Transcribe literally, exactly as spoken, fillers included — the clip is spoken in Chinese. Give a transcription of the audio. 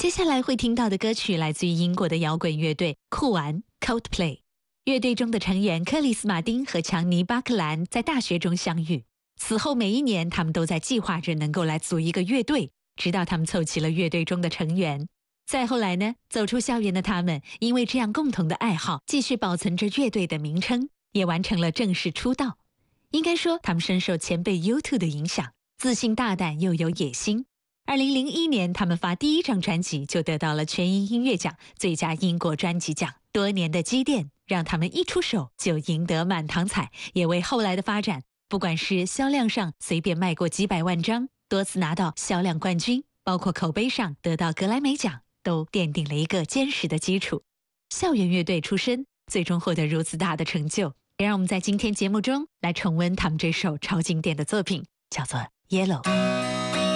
接下来会听到的歌曲来自于英国的摇滚乐队酷玩 Coldplay。乐队中的成员克里斯·马丁和强尼·巴克兰在大学中相遇，此后每一年他们都在计划着能够来组一个乐队，直到他们凑齐了乐队中的成员。再后来呢，走出校园的他们因为这样共同的爱好，继续保存着乐队的名称，也完成了正式出道。应该说他们深受前辈 U 二 的影响，自信大胆又有野心。二零零一年他们发第一张专辑就得到了全英音乐奖最佳英国专辑奖，多年的积淀让他们一出手就赢得满堂彩，也为后来的发展不管是销量上随便卖过几百万张，多次拿到销量冠军，包括口碑上得到格莱美奖，都奠定了一个坚实的基础。校园乐队出身，最终获得如此大的成就，也让我们在今天节目中来重温他们这首超经典的作品，叫做 Yellow。